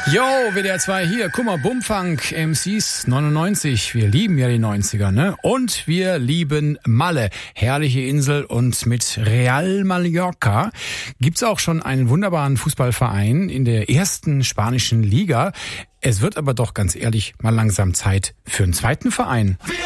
Jo, WDR 2 hier. Guck mal, Bumfunk, MCs 99. Wir lieben ja die 90er, ne? Und wir lieben Malle. Herrliche Insel, und mit Real Mallorca gibt's auch schon einen wunderbaren Fußballverein in der ersten spanischen Liga. Es wird aber doch ganz ehrlich mal langsam Zeit für einen zweiten Verein.